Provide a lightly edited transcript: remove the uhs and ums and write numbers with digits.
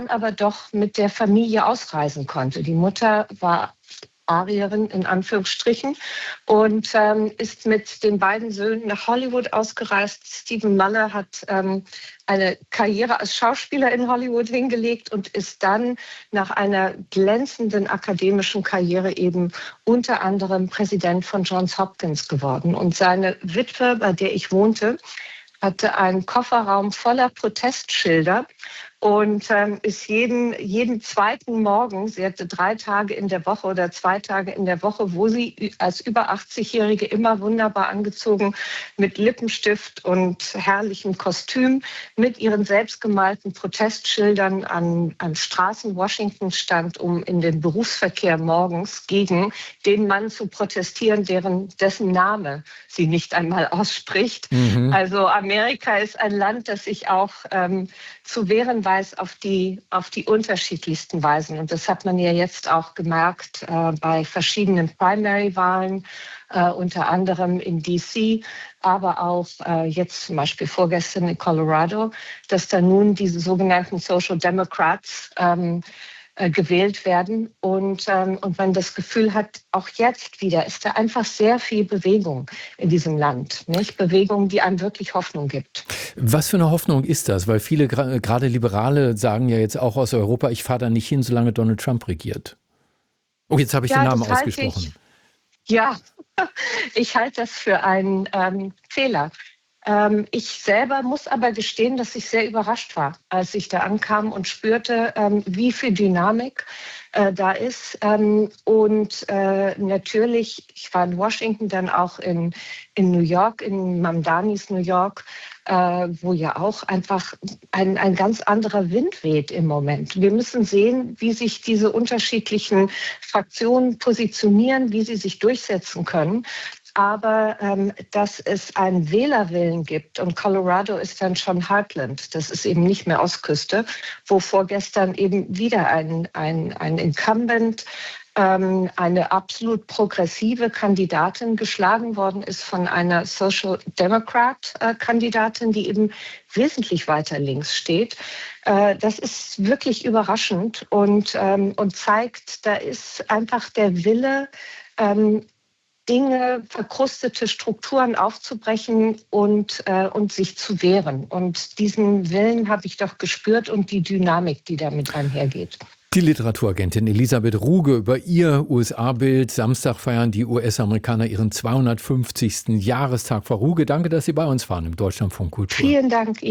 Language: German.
aber doch mit der Familie ausreisen konnte. Die Mutter war Arierin in Anführungsstrichen und ist mit den beiden Söhnen nach Hollywood ausgereist. Stephen Muller hat eine Karriere als Schauspieler in Hollywood hingelegt und ist dann nach einer glänzenden akademischen Karriere eben unter anderem Präsident von Johns Hopkins geworden. Und seine Witwe, bei der ich wohnte, hatte einen Kofferraum voller Protestschilder und ist jeden zweiten Morgen, sie hatte 3 Tage in der Woche oder 2 Tage in der Woche, wo sie als über 80-Jährige immer wunderbar angezogen mit Lippenstift und herrlichem Kostüm mit ihren selbstgemalten Protestschildern an Straßen Washingtons stand, um in den Berufsverkehr morgens gegen den Mann zu protestieren, dessen Name sie nicht einmal ausspricht. Also Amerika ist ein Land, das sich auch zu wehren weiß auf die unterschiedlichsten Weisen. Und das hat man ja jetzt auch gemerkt bei verschiedenen Primary-Wahlen, unter anderem in DC, aber auch jetzt zum Beispiel vorgestern in Colorado, dass da nun diese sogenannten Social Democrats gewählt werden. Und man das Gefühl hat, auch jetzt wieder ist da einfach sehr viel Bewegung in diesem Land. Nicht? Bewegung, die einem wirklich Hoffnung gibt. Was für eine Hoffnung ist das? Weil viele, gerade Liberale, sagen ja jetzt auch aus Europa, ich fahre da nicht hin, solange Donald Trump regiert. Oh, jetzt habe ich den Namen ausgesprochen. Ich halte das für einen Fehler. Ich selber muss aber gestehen, dass ich sehr überrascht war, als ich da ankam und spürte, wie viel Dynamik da ist. Natürlich, ich war in Washington, dann auch in New York, in Mamdanis New York, wo ja auch einfach ein ganz anderer Wind weht im Moment. Wir müssen sehen, wie sich diese unterschiedlichen Fraktionen positionieren, wie sie sich durchsetzen können. Aber dass es einen Wählerwillen gibt, und Colorado ist dann schon Heartland, das ist eben nicht mehr Ostküste, wo vorgestern eben wieder ein Incumbent, eine absolut progressive Kandidatin geschlagen worden ist von einer Social Democrat-Kandidatin, die eben wesentlich weiter links steht. Das ist wirklich überraschend und zeigt, da ist einfach der Wille, Dinge, verkrustete Strukturen aufzubrechen und sich zu wehren. Und diesen Willen habe ich doch gespürt und die Dynamik, die damit einhergeht. Die Literaturagentin Elisabeth Ruge über ihr USA-Bild. Samstag feiern die US-Amerikaner ihren 250. Jahrestag. Frau Ruge, danke, dass Sie bei uns waren im Deutschlandfunk Kultur. Vielen Dank Ihnen.